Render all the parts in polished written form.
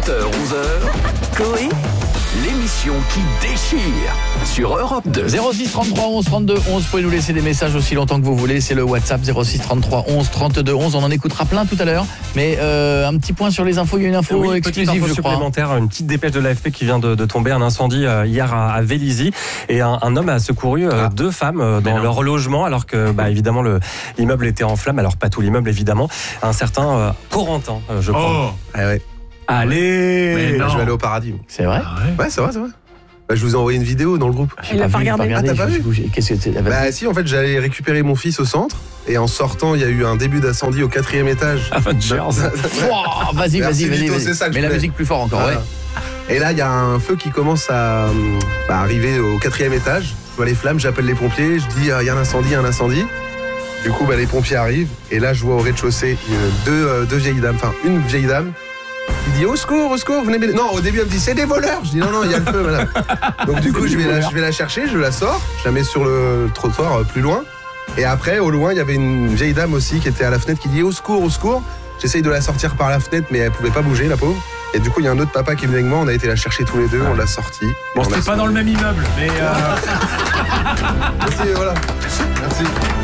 7h-11h, Coé, l'émission qui déchire sur Europe 2. 06 33 11 32 11, vous pouvez nous laisser des messages aussi longtemps que vous voulez, c'est le WhatsApp 06 33 11 32 11, on en écoutera plein tout à l'heure, mais un petit point sur les infos, il y a une info exclusive info je crois. Supplémentaire, une petite dépêche de l'AFP qui vient de tomber, un incendie hier à Vélizy, et un homme a secouru deux femmes dans leur logement alors que évidemment l'immeuble était en flammes, alors pas tout l'immeuble évidemment, un certain Corentin je crois. Ah ouais. Allez, Je vais aller au paradis. C'est vrai? Ouais, c'est vrai. Bah, je vous ai envoyé une vidéo dans le groupe. Il l'a pas regardé. Ah, t'as pas vu? Qu'est-ce que c'est? Bah si, en fait, j'allais récupérer mon fils au centre et en sortant, il y a eu un début d'incendie au 4e étage. Avengers. Wow, vas-y, Merci, Vito, c'est ça que mais je la voulais. musique plus fort encore, Voilà. Et là, il y a un feu qui commence à arriver au 4e étage. Je vois les flammes, j'appelle les pompiers, je dis il y a un incendie. Du coup, les pompiers arrivent et là, je vois au rez-de-chaussée deux vieilles dames, enfin une vieille dame. Il dit au secours, venez m'aider. Non, au début, elle me dit c'est des voleurs. Je dis non, il y a le feu, madame. Donc du coup, je vais la chercher, je la sors, je la mets sur le trottoir plus loin. Et après, au loin, il y avait une vieille dame aussi qui était à la fenêtre qui dit au secours. J'essaye de la sortir par la fenêtre, mais elle pouvait pas bouger, la pauvre. Et du coup, il y a un autre papa qui est venu avec moi, on a été la chercher tous les deux, on l'a sortie. Bon, c'était pas dans le même immeuble, mais Merci, voilà. Merci.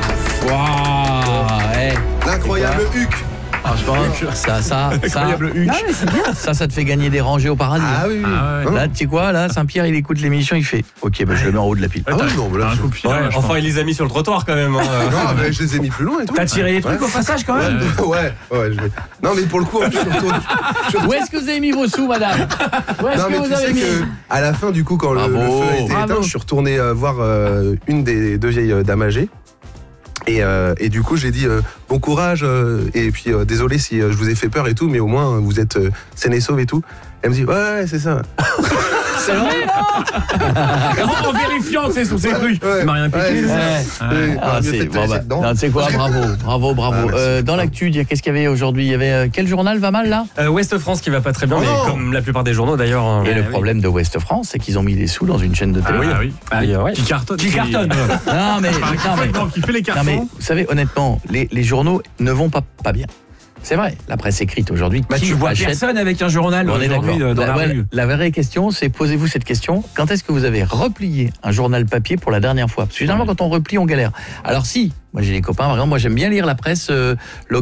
Waouh, L'incroyable Huc. franchement, ça, incroyable Huc. Non, mais c'est bien. ça te fait gagner des rangées au paradis. Ah oui. Ah ouais. Là, tu sais quoi, là, Saint-Pierre, il écoute l'émission, il fait OK, je le mets en haut de la pile. Ah oui, non, mais là, Un je- coup de pied, Ouais, je enfin il les a mis sur le trottoir quand même. Non, mais je les ai mis plus loin et tout. T'as tiré les trucs au passage quand même. Ouais, Non, mais pour le coup, en plus, je retourne. Où est-ce que vous avez mis vos sous, madame? Où est-ce Non, que mais vous tu avez sais mis? que à la fin, du coup, quand le Bravo. feu a été éteint, Bravo. je suis retourné voir une des deux vieilles dames âgées. Et du coup, j'ai dit bon courage et puis désolé si je vous ai fait peur et tout, mais au moins vous êtes saine et sauve et tout. Elle me dit ouais, c'est ça. C'est vrai? En vérifiant que c'est sous ses crues. Ouais. Il m'a rien piqué. Non, tu sais quoi, bravo. merci. Dans l'actu, qu'est-ce qu'il y avait aujourd'hui? Il y avait quel journal va mal là? Ouest France qui va pas très bien, Oh mais non. comme la plupart des journaux d'ailleurs. Et le problème de Ouest France, c'est qu'ils ont mis des sous dans une chaîne de télé. Ouais. Qui cartonne. Qui cartonne. Non mais Qui fait les non, mais cartons. vous savez honnêtement, les journaux ne vont pas bien. C'est vrai, la presse écrite aujourd'hui. Bah, qui tu vois achète? personne avec un journal On est d'accord. aujourd'hui dans la rue. La vraie question, c'est posez-vous cette question. Quand est-ce que vous avez replié un journal papier pour la dernière fois? Parce que généralement, quand on replie, on galère. Alors si, moi j'ai des copains, par exemple, moi j'aime bien lire la presse